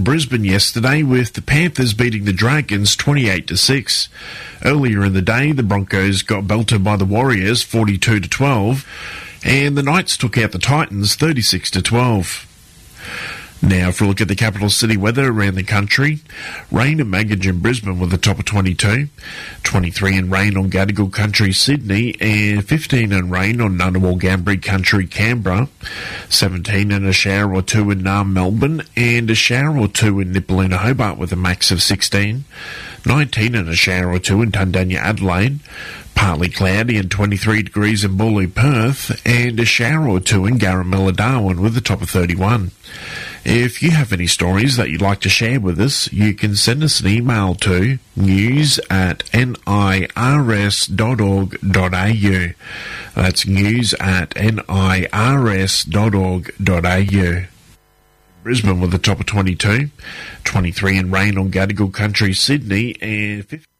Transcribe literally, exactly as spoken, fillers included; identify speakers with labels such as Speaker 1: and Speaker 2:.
Speaker 1: Brisbane yesterday with the Panthers beating the Dragons twenty-eight to six. Earlier in the day, the Broncos got belted by the Warriors forty-two to twelve, and the Knights took out the Titans thirty-six to twelve. Now for a look at the capital city weather around the country. Rain and Magog in Brisbane with a top of twenty-two, twenty-three and rain on Gadigal Country, Sydney, and fifteen and rain on Ngunnawal Gambri Country, Canberra, seventeen and a shower or two in Naarm, Melbourne, and a shower or two in Nipaluna, Hobart with a max of sixteen, nineteen and a shower or two in Tundanya, Adelaide, partly cloudy and twenty-three degrees in Boorloo, Perth, and a shower or two in Garamilla, Darwin with a top of thirty-one. If you have any stories that you'd like to share with us, you can send us an email to news at nirs dot org dot a u. That's news at nirs dot org dot a u. Brisbane with a top of twenty-two, twenty-three and rain on Gadigal Country, Sydney, and fifty